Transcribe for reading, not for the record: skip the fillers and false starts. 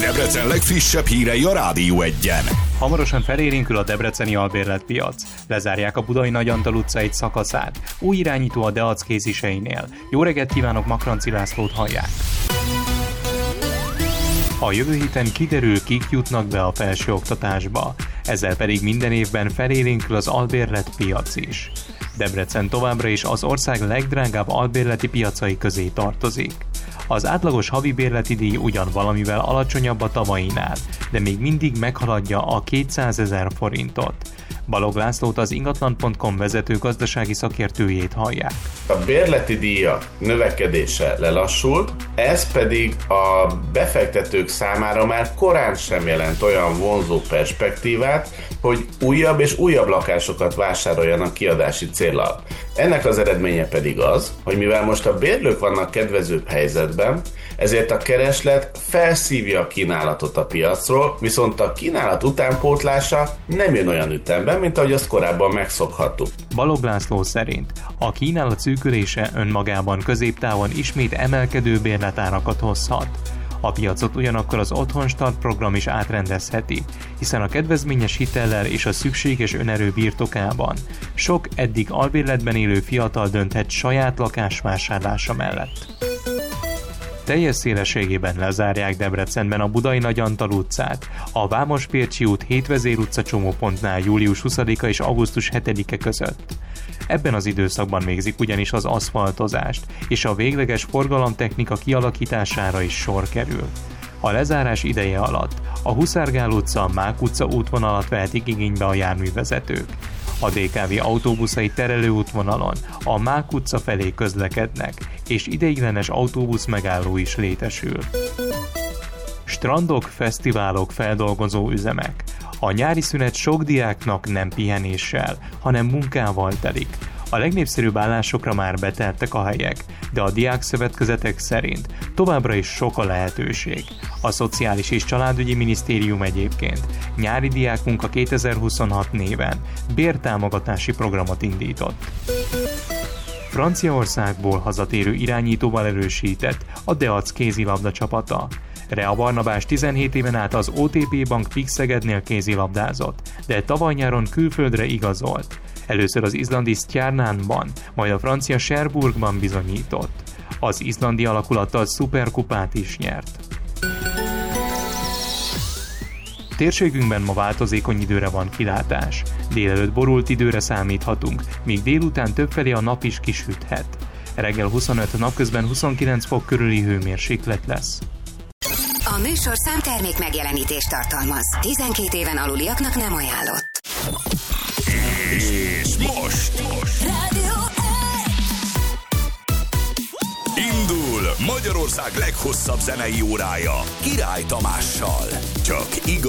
Debrecen legfrissebb hírei a Rádió 1-en. Hamarosan felélénkül a debreceni albérletpiac. Lezárják a Budai Nagy Antal utca egy szakaszát. Új irányító a Deac kéziseinél. Jó reggelt kívánok, Makranci Lászlót hallják. A jövő héten kiderül, kik jutnak be a felsőoktatásba. Ezzel pedig minden évben felélénkül az albérletpiac is. Debrecen továbbra is az ország legdrágább albérleti piacai közé tartozik. Az átlagos havi bérleti díj ugyan valamivel alacsonyabb a tavainál, de még mindig meghaladja a 200 000 forintot. Balog Lászlót, az ingatlan.com vezető gazdasági szakértőjét hallják. A bérleti díjak növekedése lelassult, ez pedig a befektetők számára már korán sem jelent olyan vonzó perspektívát, hogy újabb és újabb lakásokat vásároljanak kiadási céllal. Ennek az eredménye pedig az, hogy mivel most a bérlők vannak kedvezőbb helyzetben, ezért a kereslet felszívja a kínálatot a piacról, viszont a kínálat utánpótlása nem jön olyan ütemben, mint ahogy azt korábban megszokhattuk. Balog László szerint a kínálat szűkülése önmagában középtávon ismét emelkedő bérletárakat hozhat. A piacot ugyanakkor az Otthonstart program is átrendezheti, hiszen a kedvezményes hitellel és a szükséges önerő birtokában sok eddig albérletben élő fiatal dönthet saját lakás vásárlása mellett. Teljes szélességében lezárják Debrecenben a Budai Nagy Antal utcát, a Vámospércsi út 7 Vezér utca csomópontnál július 20-a és augusztus 7-e között. Ebben az időszakban végzik ugyanis az aszfaltozást, és a végleges forgalomtechnika kialakítására is sor kerül. A lezárás ideje alatt a Huszárgál utca, Mák utca útvonalat vehetik igénybe a járművezetők. A DKV autóbuszai terelő útvonalon a Mák utca felé közlekednek, és ideiglenes autóbusz megálló is létesül. Strandok, fesztiválok, feldolgozó üzemek. A nyári szünet sok diáknak nem pihenéssel, hanem munkával telik. A legnépszerűbb állásokra már beteltek a helyek, de a diákszövetkezetek szerint továbbra is sok a lehetőség. A Szociális és Családügyi Minisztérium egyébként nyári diákmunka 2026 néven bértámogatási programot indított. Franciaországból hazatérő irányítóval erősített a Deac kézilabda csapata. Rea Barnabás 17 éven át az OTP Bank Pixegednél kézilabdázott, de tavaly nyáron külföldre igazolt. Először az izlandi Stjarnanban, majd a francia Cherbourgban bizonyított. Az izlandi alakulattal szuperkupát is nyert. Térségünkben ma változékony időre van kilátás. Délelőtt borult időre számíthatunk, míg délután többfelé a nap is kisüthet. Reggel 25, napközben 29 fok körüli hőmérséklet lesz. A műsorszám termék megjelenítést tartalmaz. 12 éven aluliaknak nem ajánlott. És most Rádió 1. indul Magyarország leghosszabb zenei órája Király Tamással. Csak igazi